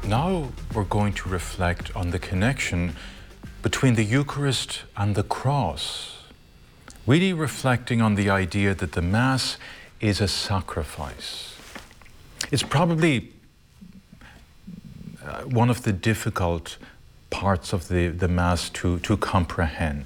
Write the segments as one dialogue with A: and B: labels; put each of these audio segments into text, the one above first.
A: Now we're going to reflect on the connection between the Eucharist and the cross, really reflecting on the idea that the Mass is a sacrifice. It's probably one of the difficult parts of the Mass to comprehend.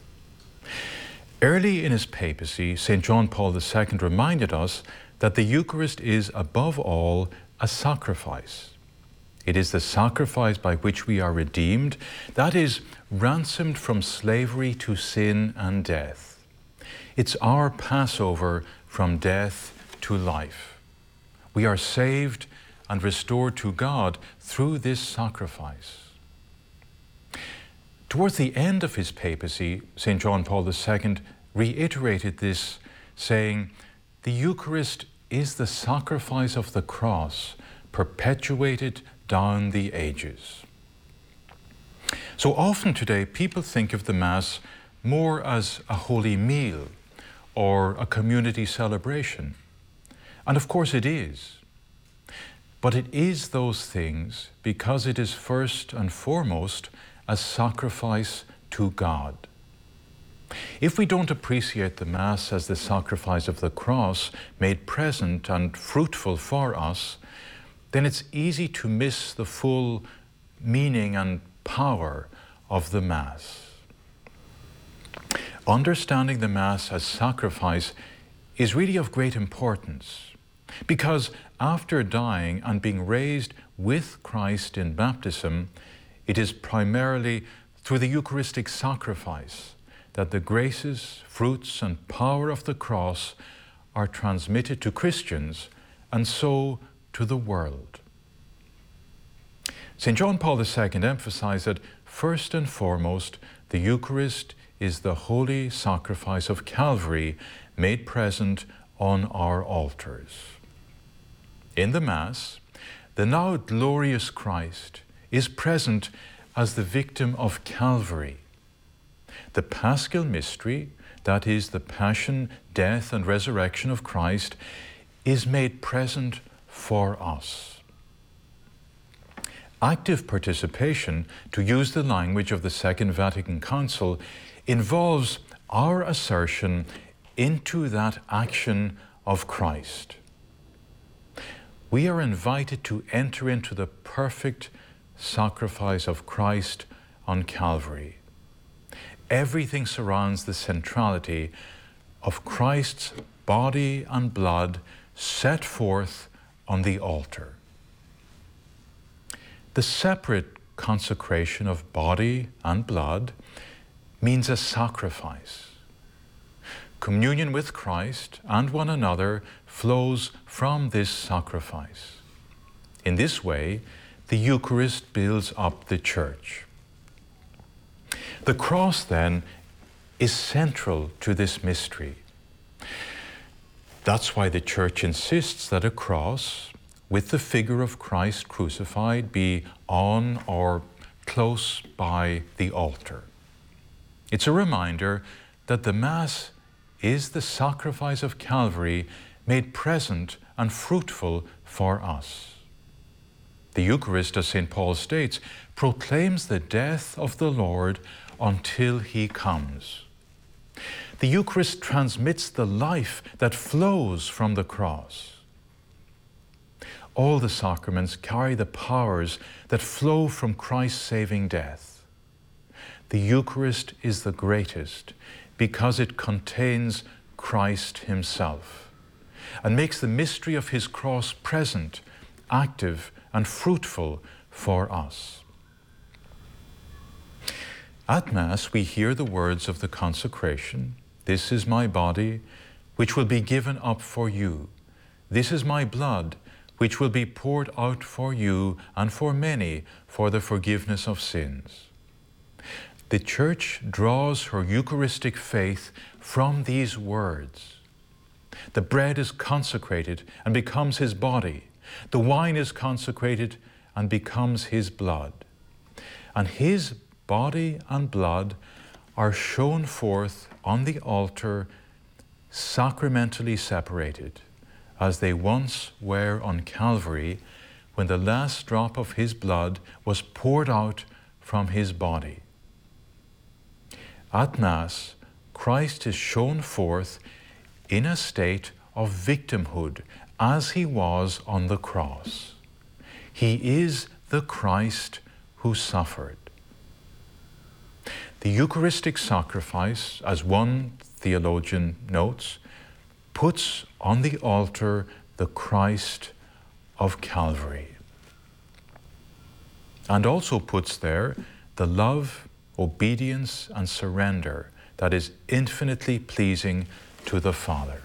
A: Early in his papacy, St. John Paul II reminded us that the Eucharist is, above all, a sacrifice. It is the sacrifice by which we are redeemed, that is, ransomed from slavery to sin and death. It's our Passover from death to life. We are saved and restored to God through this sacrifice. Towards the end of his papacy, St. John Paul II reiterated this, saying, "The Eucharist is the sacrifice of the cross, perpetuated down the ages." So often today, people think of the Mass more as a holy meal or a community celebration. And of course it is. But it is those things because it is first and foremost a sacrifice to God. If we don't appreciate the Mass as the sacrifice of the cross made present and fruitful for us, then it's easy to miss the full meaning and power of the Mass. Understanding the Mass as sacrifice is really of great importance, because after dying and being raised with Christ in baptism, it is primarily through the Eucharistic sacrifice that the graces, fruits, and power of the cross are transmitted to Christians, and so to the world. St. John Paul II emphasized that first and foremost, the Eucharist is the holy sacrifice of Calvary made present on our altars. In the Mass, the now glorious Christ is present as the victim of Calvary. The Paschal mystery, that is the passion, death, and resurrection of Christ, is made present for us. Active participation, to use the language of the Second Vatican Council, involves our assertion into that action of Christ. We are invited to enter into the perfect sacrifice of Christ on Calvary. Everything surrounds the centrality of Christ's body and blood set forth on the altar. The separate consecration of body and blood means a sacrifice. Communion with Christ and one another flows from this sacrifice. In this way, the Eucharist builds up the Church. The cross, then, is central to this mystery. That's why the Church insists that a cross with the figure of Christ crucified be on or close by the altar. It's a reminder that the Mass is the sacrifice of Calvary made present and fruitful for us. The Eucharist, as St. Paul states, proclaims the death of the Lord until He comes. The Eucharist transmits the life that flows from the cross. All the sacraments carry the powers that flow from Christ's saving death. The Eucharist is the greatest because it contains Christ Himself and makes the mystery of His cross present, active, and fruitful for us. At Mass, we hear the words of the consecration, "This is my body, which will be given up for you. This is my blood, which will be poured out for you and for many for the forgiveness of sins." The Church draws her Eucharistic faith from these words. The bread is consecrated and becomes His body. The wine is consecrated and becomes His blood. And His body and blood are shown forth on the altar, sacramentally separated, as they once were on Calvary, when the last drop of his blood was poured out from his body. At Mass, Christ is shown forth in a state of victimhood as he was on the cross. He is the Christ who suffered. The Eucharistic sacrifice, as one theologian notes, puts on the altar the Christ of Calvary, and also puts there the love, obedience, and surrender that is infinitely pleasing to the Father.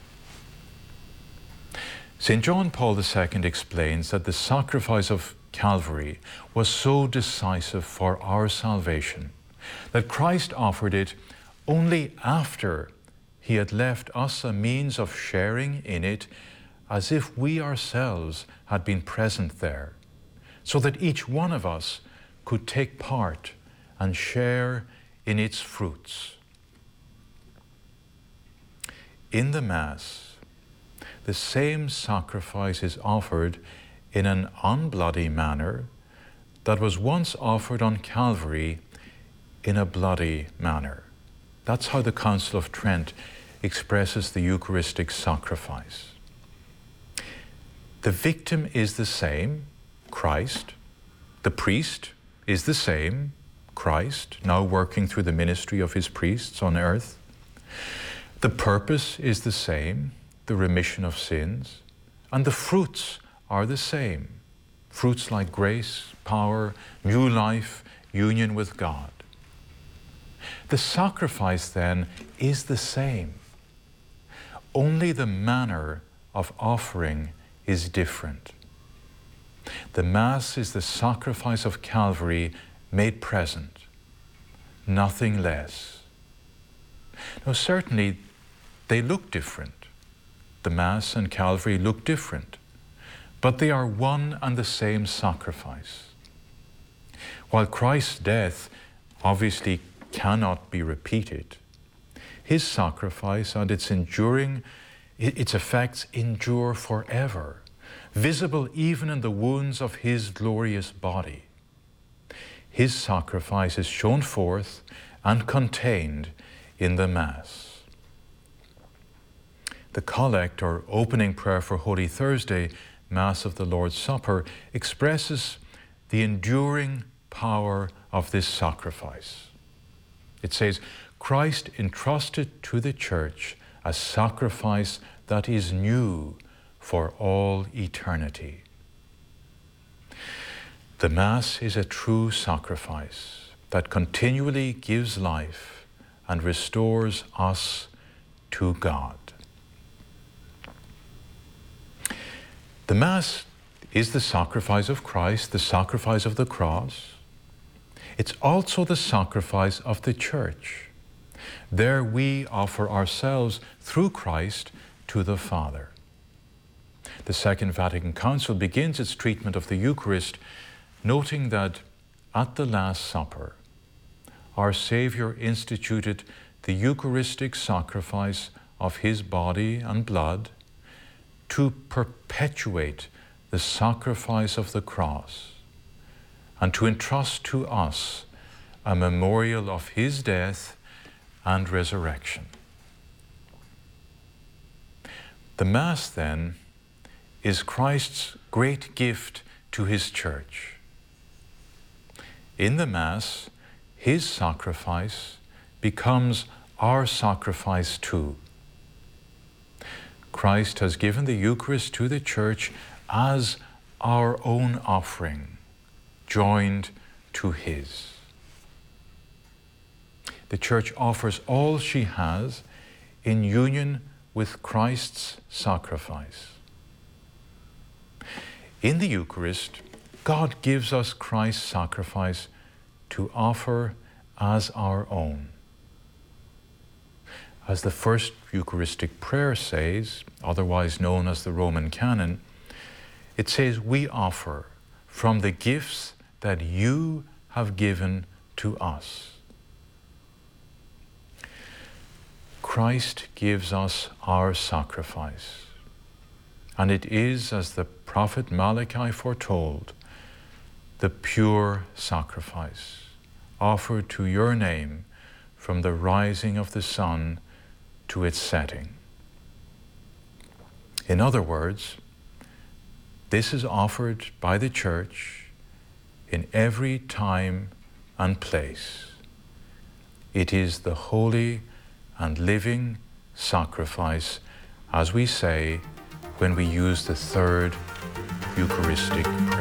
A: St. John Paul II explains that the sacrifice of Calvary was so decisive for our salvation that Christ offered it only after he had left us a means of sharing in it as if we ourselves had been present there, so that each one of us could take part and share in its fruits. In the Mass, the same sacrifice is offered in an unbloody manner that was once offered on Calvary in a bloody manner. That's how the Council of Trent expresses the Eucharistic sacrifice. The victim is the same, Christ. The priest is the same, Christ, now working through the ministry of his priests on earth. The purpose is the same, the remission of sins. And the fruits are the same. Fruits like grace, power, new life, union with God. The sacrifice then is the same. Only the manner of offering is different. The Mass is the sacrifice of Calvary made present, nothing less. Now, certainly they look different. The Mass and Calvary look different, but they are one and the same sacrifice. While Christ's death obviously cannot be repeated, his sacrifice and its effects endure forever, visible even in the wounds of his glorious body. His sacrifice is shown forth and contained in the Mass. The collect or opening prayer for Holy Thursday, Mass of the Lord's Supper, expresses the enduring power of this sacrifice. It says, Christ entrusted to the Church a sacrifice that is new for all eternity. The Mass is a true sacrifice that continually gives life and restores us to God. The Mass is the sacrifice of Christ, the sacrifice of the cross. It's also the sacrifice of the Church. There we offer ourselves through Christ to the Father. The Second Vatican Council begins its treatment of the Eucharist noting that at the Last Supper, our Saviour instituted the Eucharistic sacrifice of his body and blood to perpetuate the sacrifice of the cross and to entrust to us a memorial of his death and resurrection. The Mass, then, is Christ's great gift to his Church. In the Mass, his sacrifice becomes our sacrifice too. Christ has given the Eucharist to the Church as our own offering, joined to his. The Church offers all she has in union with Christ's sacrifice. In the Eucharist, God gives us Christ's sacrifice to offer as our own. As the first Eucharistic prayer says, otherwise known as the Roman Canon, it says, we offer from the gifts that you have given to us. Christ gives us our sacrifice. And it is, as the prophet Malachi foretold, the pure sacrifice offered to your name from the rising of the sun to its setting. In other words, this is offered by the Church in every time and place. It is the holy and living sacrifice, as we say when we use the third Eucharistic